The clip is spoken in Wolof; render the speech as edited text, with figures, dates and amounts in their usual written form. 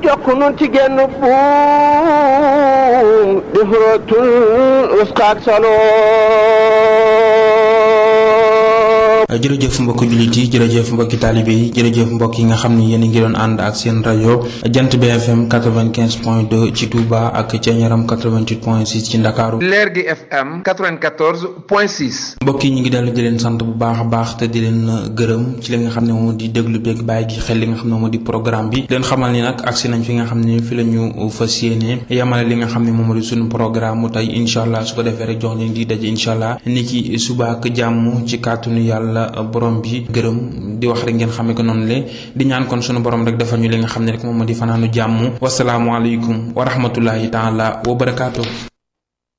jokk nun ci genn buum di xurootul usqaak saloo. jërëjëf mbokki jullit yi jërëjëf mbokki taalibe yi jërëjëf mbokk yi nga xam ni yéen a ngi doon ànd ak seen rajo Jant bi FM 95.2 ci Touba ak Thiéniaram 88.6 ci Ndakaaru. Leer gi FM 94.6. mbokk yi ñu ngi dellu di leen sant bu baax a baax te di leen gërëm ci li nga xam ne moom di déglu beeg bàyyi gi xel li nga xam ne moom di programme bi leen xamal ni nag agsi nañ fi nga xam ne fi la ñu fas yéene yamale li nga xam ne moom di suñu programme mu tey incha allah su ko defee rek jox leen di daje incha allah ni ki suba ak jàmm ci kàttanu yàlla borom bi gërëm di wax rek ngeen xamee ko noonu le di ñaan kon sunu borom rek defal ñu li nga xam ne rek moom di fanaanu jàmm wasalaamualeykum wa rahmatullahi taala wa barakaatu.